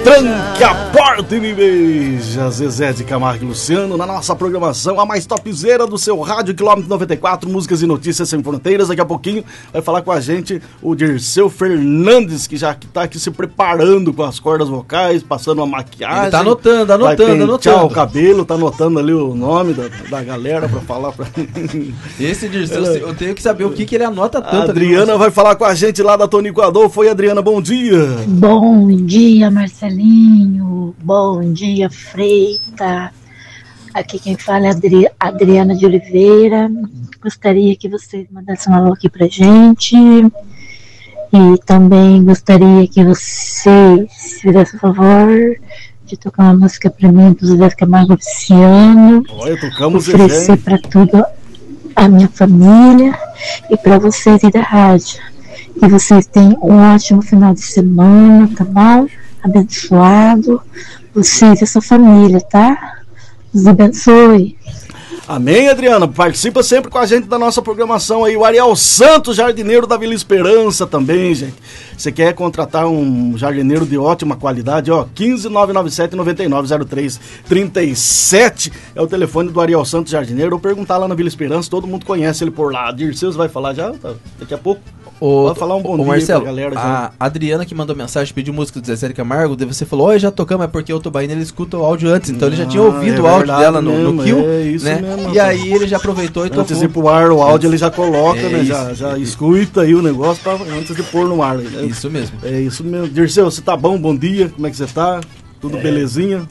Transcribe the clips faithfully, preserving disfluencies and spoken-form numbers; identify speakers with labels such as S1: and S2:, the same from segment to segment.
S1: Tranque a porta e me beija. Zezé de Camargo e Luciano na nossa programação, a mais topzera do seu rádio, quilômetro noventa e quatro, músicas e notícias sem fronteiras. Daqui a pouquinho vai falar com a gente o Dirceu Fernandes, que já está aqui se preparando com as cordas vocais, passando uma maquiagem.
S2: Ele tá anotando, anotando,
S1: vai
S2: anotando.
S1: o cabelo, tá anotando ali o nome da, da galera pra falar pra
S2: Esse Dirceu, eu tenho que saber o que, que ele anota tanto.
S1: A Adriana vai falar com a gente lá da Tonico Adolfo. Oi, Adriana, bom dia.
S3: Bom dia, Marcelinho. Bom dia, Freita. Aqui quem fala é Adri- Adriana de Oliveira. Gostaria que vocês mandassem um alô aqui pra gente. E também gostaria que vocês fizessem o favor de tocar uma música pra mim do Zé Camargo Luciano.
S1: Olha, tocamos
S3: oferecer pra tudo a minha família e pra vocês aí da rádio. Que vocês tenham um ótimo final de semana, tá bom? Abençoado. Vocês e a sua família, tá? Deus abençoe.
S1: Amém, Adriana. Participa sempre com a gente da nossa programação aí. O Ariel Santos, jardineiro da Vila Esperança também, gente. Você quer contratar um jardineiro de ótima qualidade? Ó, quinze, nove nove sete, nove nove zero três, três sete é o telefone do Ariel Santos, jardineiro. Ou perguntar lá na Vila Esperança, todo mundo conhece ele por lá. Dirceu, você vai falar já? Daqui a pouco?
S2: O,
S1: Vai falar um bom
S2: o
S1: dia
S2: Marcelo,
S1: pra galera.
S2: A Adriana que mandou mensagem, pediu música do Zezé de Camargo, daí você falou, oi, já tocamos, é porque o Tubaína ele escuta o áudio antes, então ele já tinha ouvido
S1: ah, é
S2: o áudio dela no,
S1: mesmo,
S2: no Kill,
S1: é isso
S2: né?
S1: Mesmo,
S2: e aí ele já aproveitou e tocou.
S1: Antes de ir pro ar o áudio ele já coloca,
S2: é
S1: né? Já, já escuta aí o negócio pra, antes de pôr no ar. Né?
S2: Isso mesmo.
S1: É isso mesmo. Dirceu, você tá bom? Bom dia, como é que você tá? Tudo é. belezinha?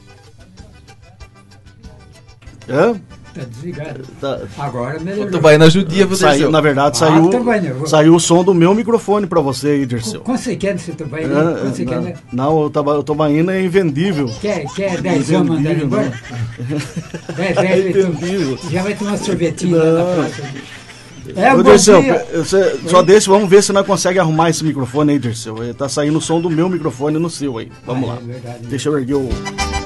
S1: Hã?
S4: Tá desligado.
S1: Tá.
S4: Agora melhorou.
S2: Tu vai na judia, você
S1: saiu, na verdade,
S4: ah,
S1: saiu,
S4: tá
S1: saiu o som do meu microfone pra você aí, Dirceu.
S4: Com você quer você vai
S1: é, não, não, o Tubaína Tuba é invendível.
S4: Quer, quer dez anos mandar embora? dez reais, já vai tomar sorvetinho lá na praça. É,
S1: Ô, Dirceu, você, só deixa, vamos ver se nós conseguimos arrumar esse microfone aí, Dirceu. Tá saindo o som do meu microfone no seu aí. Vamos ah, lá. É verdade, deixa eu erguer o...